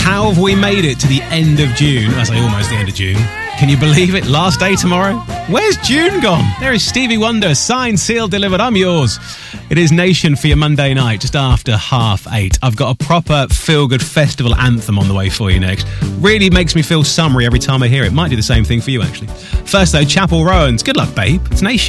How have we made it to the end of June? I say almost the end of June. Can you believe it? Last day tomorrow? Where's June gone? There is Stevie Wonder, signed, sealed, delivered. I'm yours. It is Nation for your Monday night, just after 8:30. I've got a proper feel-good festival anthem on the way for you next. Really makes me feel summery every time I hear it. Might do the same thing for you, actually. First, though, Chapel Rowans. Good luck, babe. It's Nation.